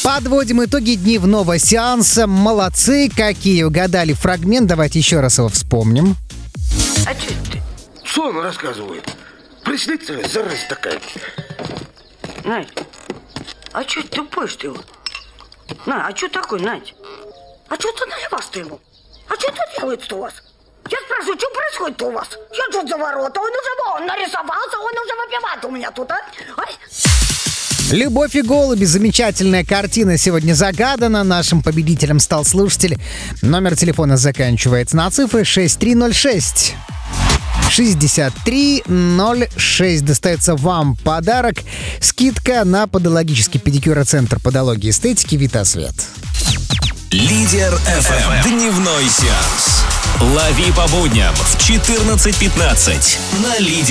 Подводим итоги дневного сеанса. Молодцы, какие угадали фрагмент. Давайте еще раз его вспомним. А че ты? Что он рассказывает? Приснится, зараза такая. Надь, а че ты тупой-то его? На, а че такой, Надь? А че ты наливаешь-то ему? А что тут делается-то у вас? Я спрашиваю, что происходит-то у вас? Я тут за ворота, он нарисовался, он уже выпивает у меня тут, а? Ай. «Любовь и голуби» — замечательная картина сегодня загадана. Нашим победителем стал слушатель. Номер телефона заканчивается на цифры 6306. 6306. Достается вам подарок. Скидка на подологический педикюр и центр подологии и эстетики «Витасвет». Лидер FM. Дневной сеанс. Лови по будням в 14:15 на Лидер.